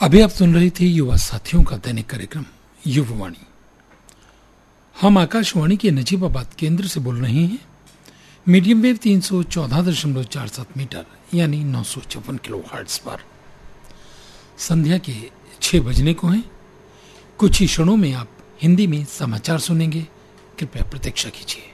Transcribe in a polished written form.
अभी आप सुन रहे थे युवा साथियों का दैनिक कार्यक्रम युववाणी। हम आकाशवाणी के नजीबाबाद केंद्र से बोल रहे हैं। मीडियम वेव 314.47 मीटर यानी 954 किलोहर्ट्ज पर। संध्या के 6 बजने को हैं। कुछ ही क्षणों में आप हिंदी में समाचार सुनेंगे। कृपया प्रतीक्षा कीजिए।